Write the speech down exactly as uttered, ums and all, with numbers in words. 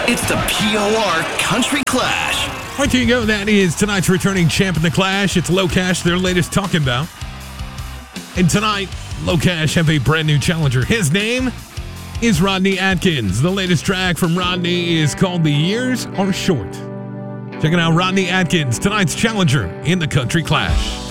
It's the P O R Country Clash. All right, here you go. That is tonight's returning champ in the Clash. It's Low Cash, their latest talking about. And tonight, Low Cash have a brand new challenger. His name is Rodney Atkins. The latest track from Rodney is called The Years Are Short. Check it out, Rodney Atkins, tonight's challenger in the Country Clash.